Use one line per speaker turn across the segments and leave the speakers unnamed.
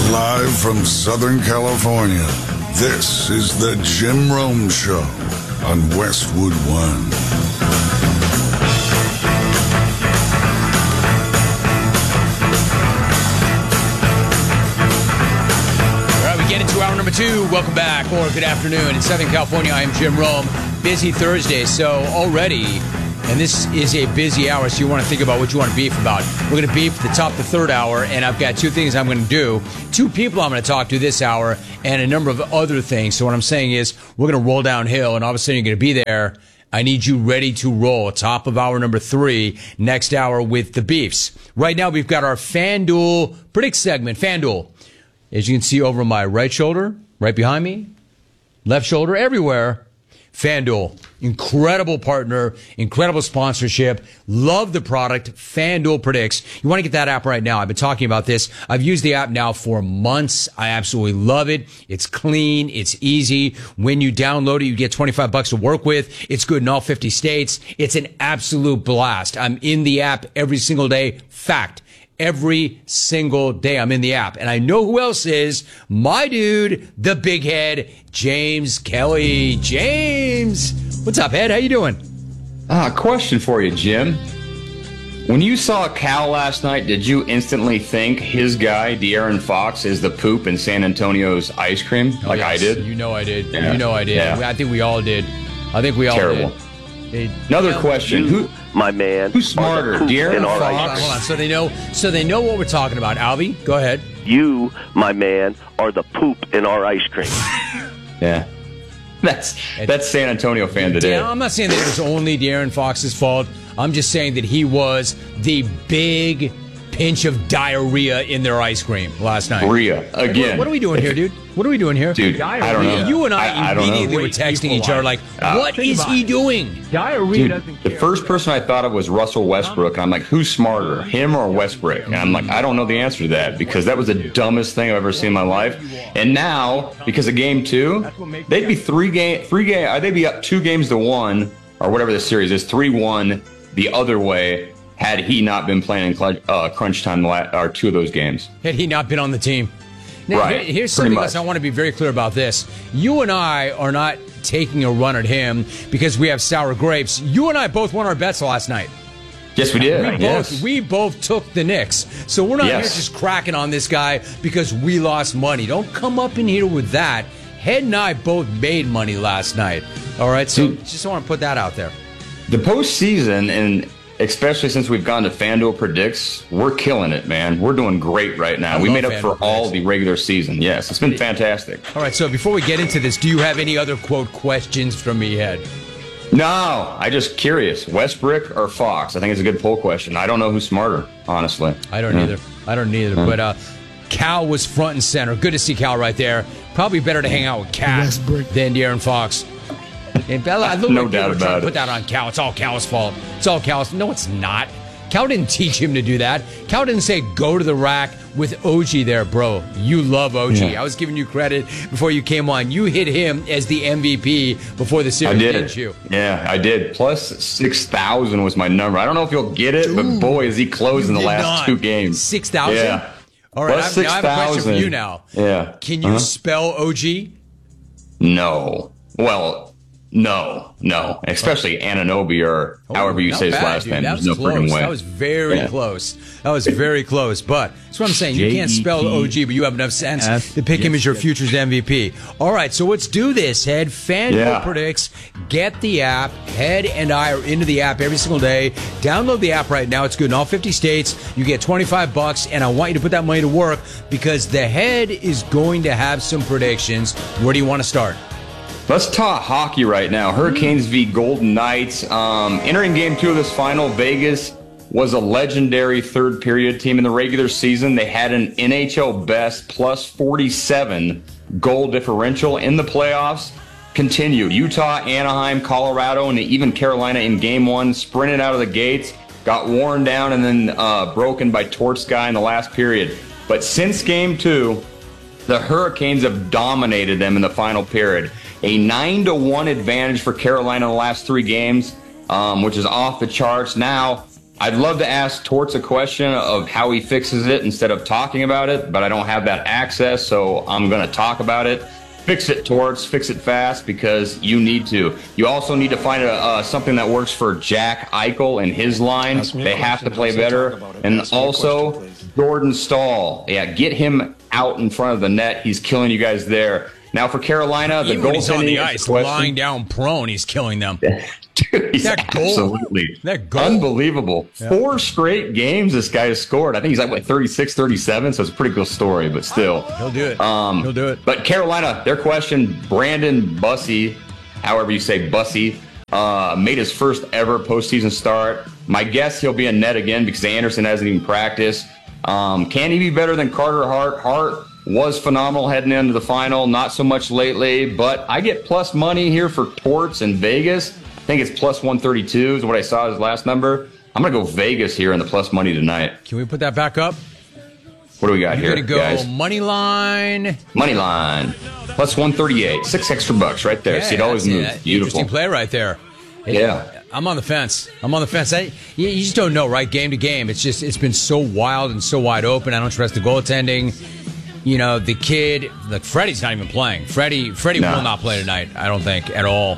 Live from Southern California, this is the Jim Rome Show on Westwood One.
All right, we get into hour number 2. Welcome back, or good afternoon. In Southern California, I am Jim Rome. Busy Thursday, so already... And this is a busy hour, so you want to think about what you want to beef about. We're going to beef the top of the third hour, and I've got 2 things I'm going to do. 2 people I'm going to talk to this hour, and a number of other things. So what I'm saying is we're going to roll downhill, and all of a sudden you're going to be there. I need you ready to roll. Top of hour number 3, next hour with the beefs. Right now we've got our FanDuel Predict segment. FanDuel. As you can see over my right shoulder, right behind me, left shoulder, everywhere. FanDuel, incredible partner, incredible sponsorship. Love the product. FanDuel Predicts. You want to get that app right now. I've been talking about this. I've used the app now for months. I absolutely love it. It's clean. It's easy. When you download it, you get $25 to work with. It's good in all 50 states. It's an absolute blast. I'm in the app every single day. Fact. Every single day I'm in the app. And I know who else is. My dude, the big head, James Kelly. James, what's up, Ed? How you doing?
Question for you, Jim. When you saw Cal last night, did you instantly think his guy, De'Aaron Fox, is the poop in San Antonio's ice cream?
Oh,
like
yes.
I did?
You know I did.
Yeah.
You know I did.
Yeah.
I think we all did. I think we all
Terrible.
did.
Another question.
My man.
Who's smarter, De'Aaron Fox?
Hold on. So they know what we're talking about. Albie, go ahead.
You, my man, are the poop in our ice cream.
Yeah. That's San Antonio fan today.
Yeah, I'm not saying that it was only De'Aaron Fox's fault. I'm just saying that he was the big pinch of diarrhea in their ice cream last night.
Diarrhea again.
What are we doing here, dude? What are we doing here?
Dude, I don't know.
You and I immediately were texting each other like, what is he doing?
Diarrhea
Dude,
doesn't
the
care.
first person I thought of was Russell Westbrook, and I'm like, who's smarter, him or Westbrook? And I'm like, I don't know the answer to that, because that was the dumbest thing I've ever seen in my life. And now, because of game 2, they'd be they'd be up 2 games to 1, or whatever the series is, 3-1 the other way, had he not been playing in crunch time or 2 of those games.
Had he not been on the team. Now,
Right,
here's
pretty
something
much.
else. I want to be very clear about this. You and I are not taking a run at him because we have sour grapes. You and I both won our bets last night.
Yes, we did.
We both took the Knicks. So we're not here
Yes.
just cracking on this guy because we lost money. Don't come up in here with that. Head and I both made money last night. All right, so just want to put that out there.
The postseason, and especially since we've gone to FanDuel Predicts, we're killing it, man. We're doing great right now. We
love
made up for
FanDuel
all
Predicts.
the regular season. Yes, it's been fantastic.
All right, so before we get into this, do you have any other, quote, questions from me, Ed?
No, I just curious. Westbrook or Fox? I think it's a good poll question. I don't know who's smarter, honestly.
I don't either. But Cal was front and center. Good to see Cal right there. Probably better to hang out with Cal than De'Aaron Fox. And Bella,
No doubt about it.
Put that on Cal. It's all Cal's fault. It's all Cal's. No, it's not. Cal didn't teach him to do that. Cal didn't say go to the rack with OG there, bro. You love OG.
Yeah.
I was giving you credit before you came on. You hit him as the MVP before the series,
I did.
didn't you?
Yeah, I did. Plus 6,000 was my number. I don't know if you'll get it, but boy, is he close in the
did
last
not.
2 games.
6,000?
Yeah.
All right,
Plus
now I have a question for
6,000.
you now.
Yeah.
Can you spell OG?
No. Well, no. Especially Ananobi or however you
Not
say his
bad,
last
dude.
name.
That
There's no
was close.
freaking way.
That was very close. That was very close. But that's what I'm saying. You can't spell OG, but you have enough sense to pick him as your future's MVP. All right, so let's do this, Head. FanDuel Predicts. Get the app. Head and I are into the app every single day. Download the app right now. It's good in all 50 states. You get $25, and I want you to put that money to work because the Head is going to have some predictions. Where do you want to start?
Let's talk hockey right now. Hurricanes v. Golden Knights. Entering game 2 of this final, Vegas was a legendary third period team in the regular season. They had an NHL best plus 47 goal differential in the playoffs. Continued. Utah, Anaheim, Colorado, and even Carolina in game 1 sprinted out of the gates, got worn down, and then broken by Torts guy in the last period. But since game 2, the Hurricanes have dominated them in the final period. A 9-1 advantage for Carolina in the last 3 games, which is off the charts. Now, I'd love to ask Torts a question of how he fixes it instead of talking about it, but I don't have that access, so I'm going to talk about it. Fix it, Torts. Fix it fast because you need to. You also need to find something that works for Jack Eichel and his line. They have to play better. And also, Jordan Staal. Yeah, get him out in front of the net. He's killing you guys there. Now for Carolina, the
Even when he's on the
goaltending
ice, lying down prone, he's killing them.
Dude, he's
That goal.
absolutely
That goal.
unbelievable.
Yeah.
4 straight games this guy has scored. I think he's like 36, 37, so it's a pretty cool story, but still.
He'll do it. He'll do it.
But Carolina, their question, Brandon Bussey, however you say Bussey, made his first ever postseason start. My guess he'll be in net again because Anderson hasn't even practiced. Can he be better than Carter Hart? Hart was phenomenal heading into the final, not so much lately, but I get plus money here for Torts in Vegas. I think it's plus 132 is what I saw his last number. I'm going to go Vegas here in the plus money tonight.
Can we put that back up?
What do we got
You're
here,
going to go
guys?
money line.
Money line, plus 138, $6 extra right there. See, it always
that's
moves. Beautiful.
Interesting play right there.
Yeah.
I'm on the fence. You just don't know, right? Game to game. It's been so wild and so wide open. I don't trust the goaltending. You know, the kid, like Freddie's not even playing. Freddie will not play tonight, I don't think, at all.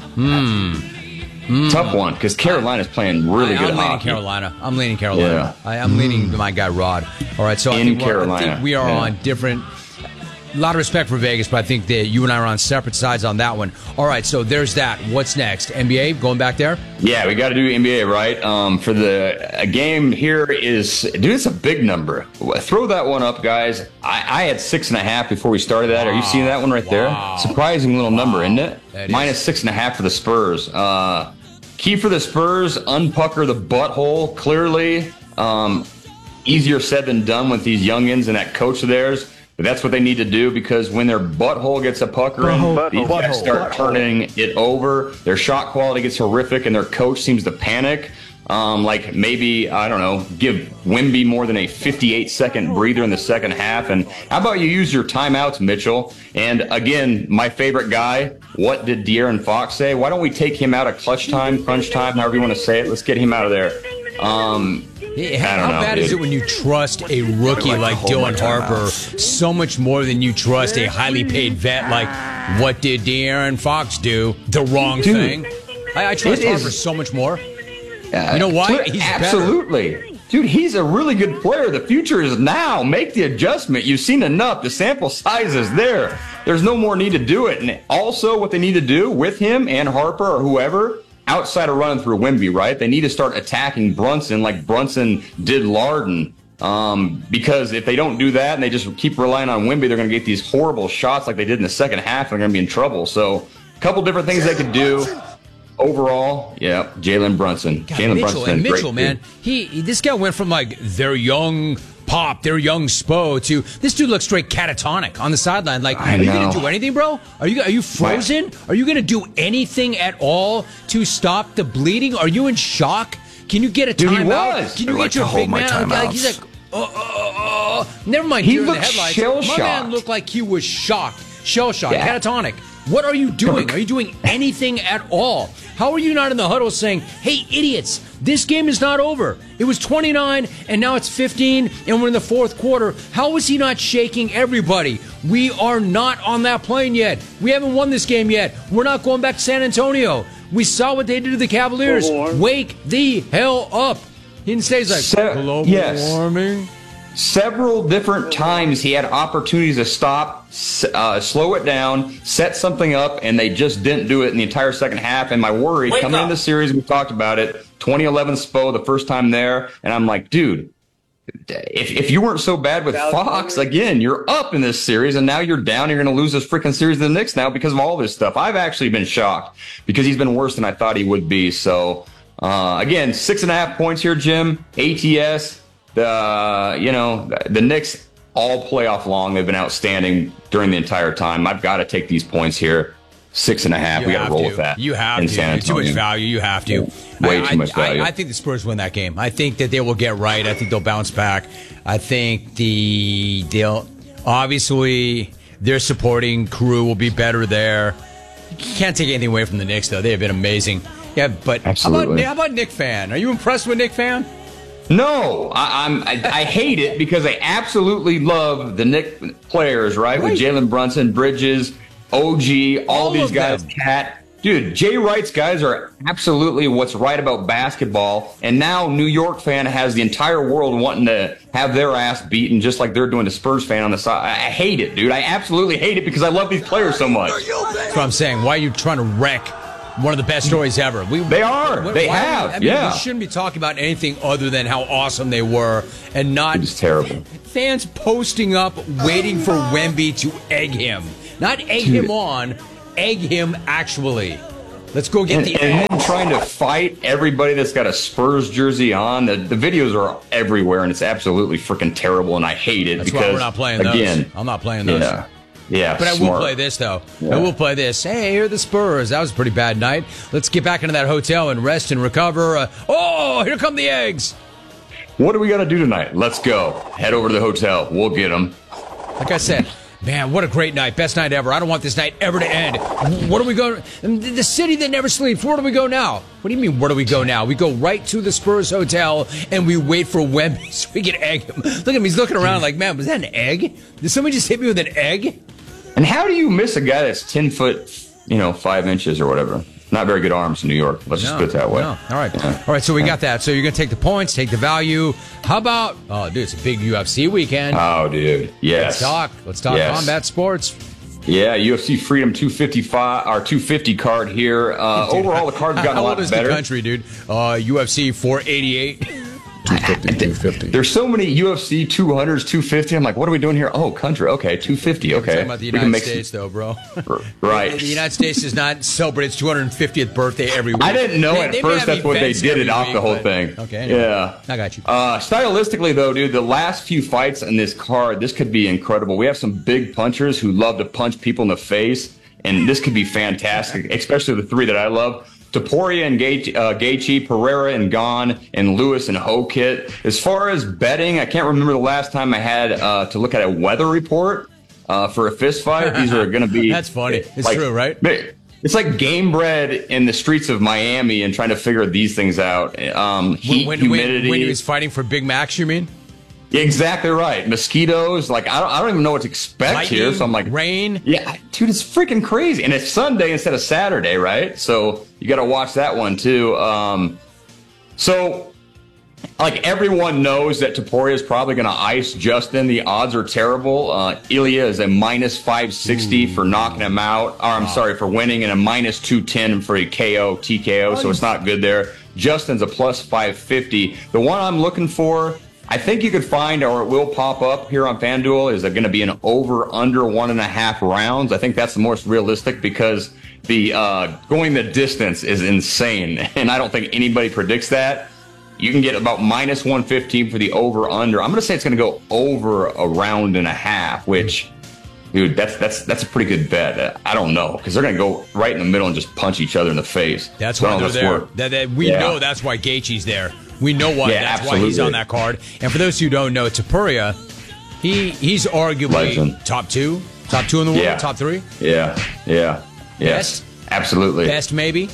Tough one, because Carolina's playing really good
I'm leaning
hockey.
Carolina. I'm leaning Carolina.
Yeah.
I'm leaning my guy Rod. All right, so I think we are on different. A lot of respect for Vegas, but I think that you and I are on separate sides on that one. All right, so there's that. What's next? NBA, going back there?
Yeah, we got to do NBA, right? For a game here is, dude, it's a big number. Throw that one up, guys. I had 6.5 before we started that. Are you seeing that one right there? Surprising little number, isn't it? Minus 6.5 for the Spurs. Key for the Spurs, unpucker the butthole, clearly. Easier said than done with these youngins and that coach of theirs. But that's what they need to do because when their butthole gets a puckering, these guys start turning it over. Their shot quality gets horrific, and their coach seems to panic. Like maybe, I don't know, give Wemby more than a 58-second breather in the second half. And how about you use your timeouts, Mitchell? And again, my favorite guy, what did De'Aaron Fox say? Why don't we take him out of clutch time, crunch time, however you want to say it? Let's get him out of there.
How bad is it when you trust a rookie like Dylan Harper so much more than you trust a highly paid vet like what did De'Aaron Fox do? The wrong thing. I trust Harper so much more. You know why? He's
absolutely better. Dude, he's a really good player. The future is now. Make the adjustment. You've seen enough. The sample size is there. There's no more need to do it. And also what they need to do with him and Harper or whoever, outside of running through Wemby, right? They need to start attacking Brunson like Brunson did Larden. Because if they don't do that and they just keep relying on Wemby, they're going to get these horrible shots like they did in the second half. They're going to be in trouble. So a couple different things they could do. Overall, yeah, Jalen Brunson. Jalen Brunson,
Mitchell, man. This guy went from like their young pop, their young Spo to this dude looks straight catatonic on the sideline. Like, are you going to do anything, bro? Are you frozen? Are you going to do anything at all to stop the bleeding? Are you in shock? Can you get a timeout? Can you get your big man? Like, he's like, never mind.
He
looked
looked shell-shocked.
My man looked like he was shocked, shell-shocked, catatonic. What are you doing? Are you doing anything at all? How are you not in the huddle saying, hey, idiots, this game is not over. It was 29, and now it's 15, and we're in the fourth quarter. How is he not shaking everybody? We are not on that plane yet. We haven't won this game yet. We're not going back to San Antonio. We saw what they did to the Cavaliers. Wake the hell up. He didn't say, he's like, global warming.
Several different times he had opportunities to stop, slow it down, set something up, and they just didn't do it in the entire second half. And my worry, coming into the series, we talked about it, 2011 Spo, the first time there, and I'm like, dude, if you weren't so bad with Fox, again, you're up in this series, and now you're down, you're going to lose this freaking series to the Knicks now because of all this stuff. I've actually been shocked because he's been worse than I thought he would be. So, again, 6.5 points here, Jim, ATS. The Knicks all playoff long. They've been outstanding during the entire time. I've got to take these points here. 6.5. We got to roll with that.
You have to. Too much value. You have to.
Way too much value.
I think the Spurs win that game. I think that they will get right. I think they'll bounce back. I think they'll obviously their supporting crew will be better there. You can't take anything away from the Knicks, though. They have been amazing. Yeah, but
absolutely.
How about Nick Fan? Are you impressed with Nick Fan?
No, I hate it because I absolutely love the Knick players, right? With Jalen Brunson, Bridges, OG, all these guys, Cat. Dude, Jay Wright's guys are absolutely what's right about basketball. And now New York fan has the entire world wanting to have their ass beaten just like they're doing the Spurs fan on the side. I hate it, dude. I absolutely hate it because I love these players so much.
That's what I'm saying. Why are you trying to wreck one of the best stories ever?
They have.
We shouldn't be talking about anything other than how awesome they were and not
It was terrible.
Fans posting up waiting for Wemby to egg him. Not egg him on, egg him actually. Let's go get the egg.
And then trying to fight everybody that's got a Spurs jersey on. The videos are everywhere, and it's absolutely freaking terrible, and I hate it.
That's
because,
why we're not playing those. I'm not playing those.
Yeah,
but I will play this, though. I will play this. Hey, here are the Spurs. That was a pretty bad night. Let's get back into that hotel and rest and recover. Here come the eggs.
What do we got to do tonight? Let's go. Head over to the hotel. We'll get them.
Like I said, man, what a great night. Best night ever. I don't want this night ever to end. Where do we go? The city that never sleeps. Where do we go now? What do you mean, where do we go now? We go right to the Spurs hotel, and we wait for Wemby so we can egg him. Look at him. He's looking around like, man, was that an egg? Did somebody just hit me with an egg?
And how do you miss a guy that's 10 foot, 5 inches or whatever? Not very good arms in New York. Let's just put it that way.
No. All right. Yeah. All right, so we got that. So you're going to take the points, take the value. How about, dude, it's a big UFC weekend.
Oh, dude. Yes.
Let's talk combat sports.
Yeah, UFC Freedom 255 or 250 card here. Overall, the card's gotten a lot better. How old is the
country, dude? UFC 488.
250.
There's so many UFC 200s, 250. I'm like, what are we doing here? Oh, country. Okay, 250. Okay.
Talking about the United States, though, bro.
Right.
The United States does not celebrate its 250th birthday every week.
I didn't know at first that's what they did it off the whole thing.
Okay. Anyway,
yeah.
I got you.
Stylistically, though, dude, the last few fights in this card, this could be incredible. We have some big punchers who love to punch people in the face, and this could be fantastic, especially the three that I love. Topuria and Gaethje, Pereira and Gane, and Lewis and Hokit. As far as betting, I can't remember the last time I had to look at a weather report for a fist fight. These are going to be...
That's funny. It's true, right?
It's like game bred in the streets of Miami and trying to figure these things out. Heat, humidity.
When he was fighting for Big Macs, you mean?
Exactly right. Mosquitoes. Like, I don't even know what to expect
Lightning,
here. So I'm like,
rain.
Yeah, dude, it's freaking crazy. And it's Sunday instead of Saturday, right? So you got to watch that one too. So, like, everyone knows that Topuria is probably going to ice Justin. The odds are terrible. Ilya is a minus 560 for knocking him out. Or I'm sorry, for winning, and a minus 210 for a KO, TKO. So it's not good there. Justin's a plus 550. The one I'm looking for, I think you could find, or it will pop up here on FanDuel, is going to be an over-under 1.5 rounds. I think that's the most realistic because the going the distance is insane, and I don't think anybody predicts that. You can get about minus 115 for the over-under. I'm going to say it's going to go over a round and a half, which, dude, that's a pretty good bet. I don't know, because they're going to go right in the middle and just punch each other in the face.
That's why they're there. We know that's why Gaethje's there. We know why.
Yeah,
that's
absolutely.
Why he's on that card. And for those who don't know, Topuria, he's arguably
Legend.
top two in the world, top three.
Yeah.
Best,
absolutely.
Best maybe.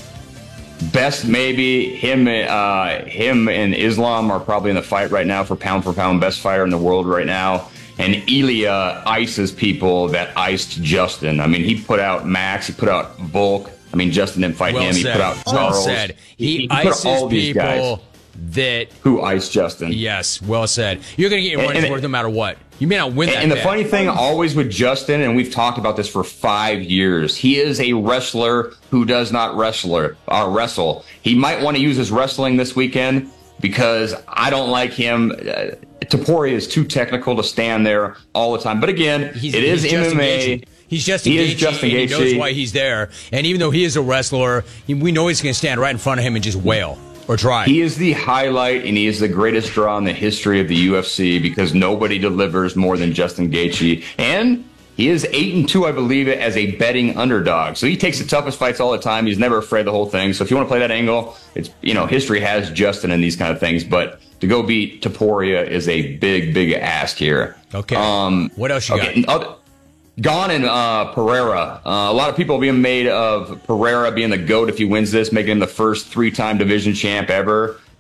Him and Islam are probably in the fight right now for pound best fighter in the world right now. And Ilya ices people that iced Justin. I mean, he put out Max, he put out Volk. I mean, Justin didn't fight him. He put out Charles.
Well said. He ices all these people that
who iced Justin.
Yes, well said. You're going to get your money's worth no matter what. You may not win that.
And the funny thing always with Justin, and we've talked about this for 5 years, he is a wrestler who does not wrestle. He might want to use his wrestling this weekend because I don't like him. Topuria is too technical to stand there all the time. But again, it is MMA.
He's Justin Gaethje. He knows why he's there. And even though he is a wrestler, we know he's going to stand right in front of him and just wail. Or try.
He is the highlight, and he is the greatest draw in the history of the UFC because nobody delivers more than Justin Gaethje. And he is 8-2, I believe, as a betting underdog. So he takes the toughest fights all the time. He's never afraid of the whole thing. So if you want to play that angle, it's history has Justin in these kind of things. But to go beat Topuria is a big, big ask here.
Okay. What else you got?
Gane and Pereira. A lot of people being made of Pereira being the GOAT if he wins this, making him the first 3-time division champ ever.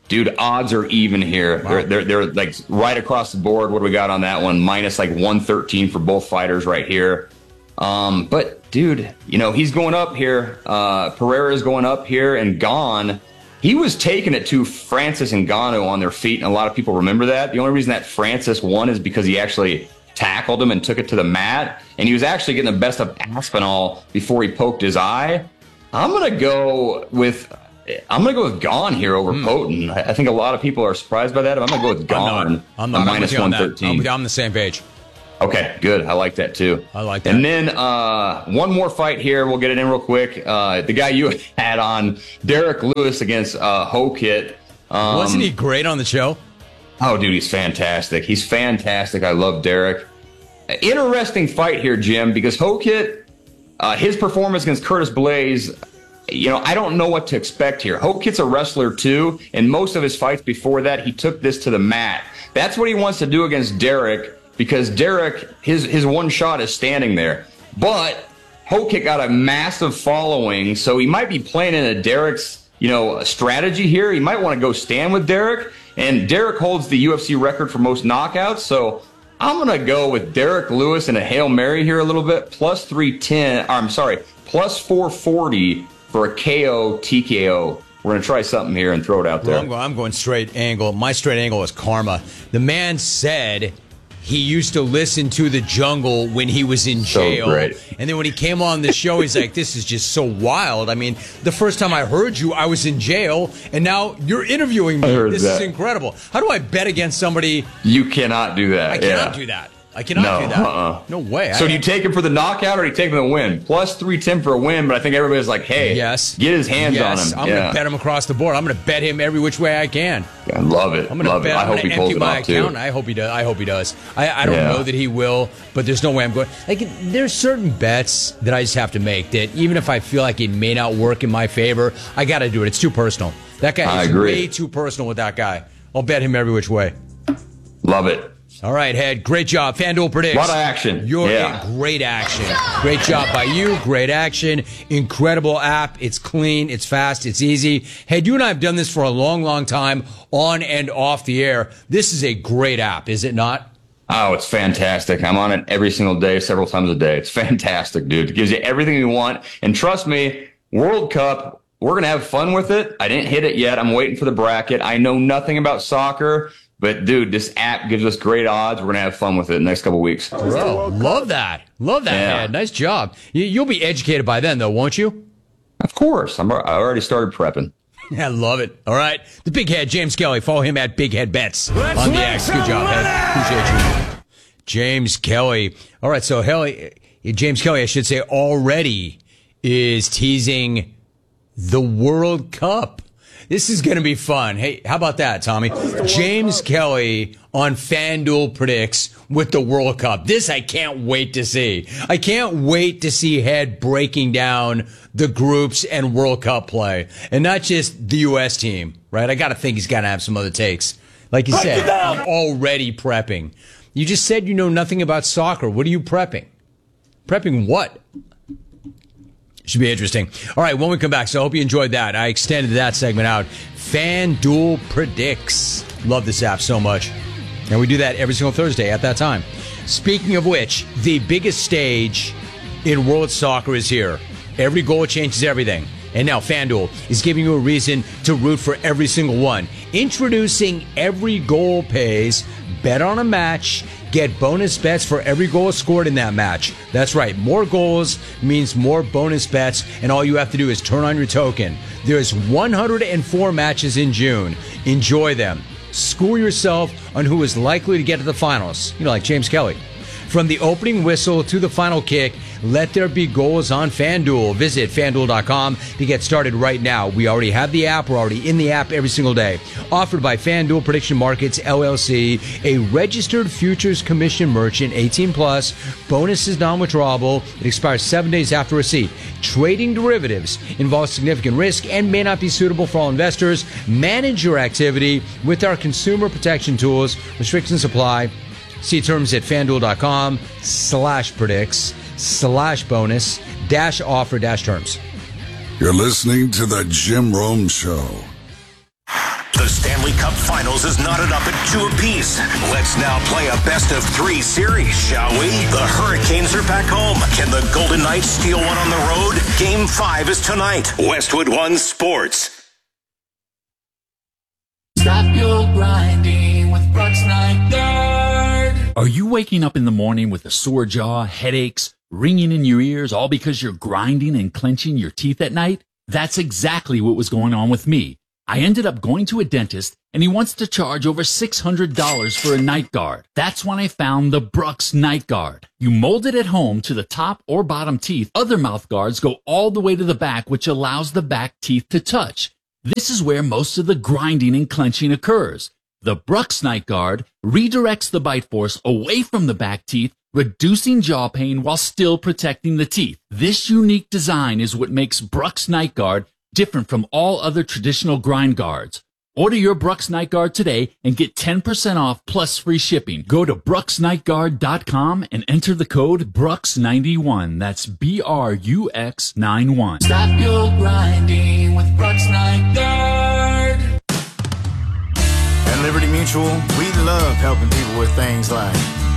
Dude, odds are even here.
Wow.
They're like right across the board. What do we got on that one? Minus like 113 for both fighters right here. But dude, he's going up here. Pereira is going up here, and Gane, he was taking it to Francis and Ngannou on their feet, and a lot of people remember that. The only reason that Francis won is because he actually tackled him and took it to the mat, and he was actually getting the best of Aspinall before he poked his eye. I'm gonna go with Gane here over Poten. I think a lot of people are surprised by that. I'm gonna go with Gane.
I'm not
minus
with you on that.
113.
I'm on the same page.
Okay, good. I like that too.
I like that.
And then one more fight here. We'll get it in real quick. The guy you had on, Derek Lewis against Hokit.
Wasn't he great on the show?
Oh, dude, he's fantastic. He's fantastic. I love Derek. Interesting fight here, Jim, because Hokit, his performance against Curtis Blaze, I don't know what to expect here. Hokit's a wrestler too, and most of his fights before that, he took this to the mat. That's what he wants to do against Derek, because Derek, his one shot is standing there. But Hokit got a massive following, so he might be playing into Derek's, strategy here. He might want to go stand with Derek, and Derek holds the UFC record for most knockouts, so I'm going to go with Derek Lewis and a Hail Mary here a little bit, plus 440 for a KO TKO. We're going to try something here and throw it out there.
Well, I'm going straight angle. My straight angle is karma. The man said he used to listen to The Jungle when he was in jail.
So great.
And then when he came on the show, he's like, this is just so wild. I mean, the first time I heard you, I was in jail, and now you're interviewing me. This is incredible. How do I bet against somebody?
You cannot do that.
I cannot do that. I cannot do that. No way.
So do you take him for the knockout or do you take him to win? Plus 310 for a win, but I think everybody's like, hey, get his hands on him.
I'm going to bet him across the board. I'm going to bet him every which way I can.
I love it.
I'm going to bet.
I hope he pulls it off too.
I hope he does. I don't know that he will, but there's no way I'm going. Like, there's certain bets that I just have to make that even if I feel like it may not work in my favor, I got to do it. It's too personal. That guy is way too personal with that guy. I'll bet him every which way.
Love it.
All right, Head. Great job. FanDuel predicts.
A lot of action.
Great action. Great job by you. Great action. Incredible app. It's clean. It's fast. It's easy. Head, you and I have done this for a long, long time on and off the air. This is a great app, is it not?
Oh, it's fantastic. I'm on it every single day, several times a day. It's fantastic, dude. It gives you everything you want. And trust me, World Cup, we're going to have fun with it. I didn't hit it yet. I'm waiting for the bracket. I know nothing about soccer. But, dude, this app gives us great odds. We're going to have fun with it in the next couple of weeks.
Bro, love that. Love that, man. Nice job. You'll be educated by then, though, won't you?
Of course. I already started prepping.
I love it. All right. The Big Head, James Kelly. Follow him at Big Head Bets on the X. Good job, Head. Appreciate you. James Kelly. All right, so James Kelly, I should say, already is teasing the World Cup. This is going to be fun. Hey, how about that, Tommy? James Kelly on FanDuel predicts with the World Cup. This I can't wait to see. I can't wait to see Head breaking down the groups and World Cup play. And not just the U.S. team, right? I got to think he's got to have some other takes. Like you said, I'm already prepping. You just said you know nothing about soccer. What are you prepping? Prepping what? Should be interesting. All right, when we come back, so I hope you enjoyed that. I extended that segment out. FanDuel Predicts. Love this app so much. And we do that every single Thursday at that time. Speaking of which, the biggest stage in world soccer is here. Every goal changes everything. And now FanDuel is giving you a reason to root for every single one. Introducing Every Goal Pays. Bet on a match. Get bonus bets for every goal scored in that match. That's right. More goals means more bonus bets, and all you have to do is turn on your token. There's 104 matches in June. Enjoy them. School yourself on who is likely to get to the finals. Like James Kelly. From the opening whistle to the final kick, let there be goals on FanDuel. Visit FanDuel.com to get started right now. We already have the app. We're already in the app every single day. Offered by FanDuel Prediction Markets, LLC, a registered futures commission merchant, 18+. Bonus is non-withdrawable. It expires 7 days after receipt. Trading derivatives involves significant risk and may not be suitable for all investors. Manage your activity with our consumer protection tools. Restrictions apply. See terms at FanDuel.com/predicts/bonus-offer-terms.
You're listening to the Jim Rome Show.
The Stanley Cup Finals is knotted up at 2 apiece. Let's now play a best-of-3 series, shall we? The Hurricanes are back home. Can the Golden Knights steal one on the road? Game 5 is tonight. Westwood One Sports.
Stop your grinding with Brooks Night Guard.
Are you waking up in the morning with a sore jaw, headaches, ringing in your ears, all because you're grinding and clenching your teeth at night? That's exactly what was going on with me. I ended up going to a dentist, and he wants to charge over $600 for a night guard. That's when I found the Brooks Night Guard. You mold it at home to the top or bottom teeth. Other mouth guards go all the way to the back, which allows the back teeth to touch. This is where most of the grinding and clenching occurs. The Brooks Night Guard redirects the bite force away from the back teeth, reducing jaw pain while still protecting the teeth. This unique design is what makes Brooks Night Guard different from all other traditional grind guards. Order your Brooks Night Guard today and get 10% off plus free shipping. Go to brooksnightguard.com and enter the code BROOKS91. That's BRUX91.
Stop your grinding with Brooks Night Guard.
At Liberty Mutual, we love helping people with things like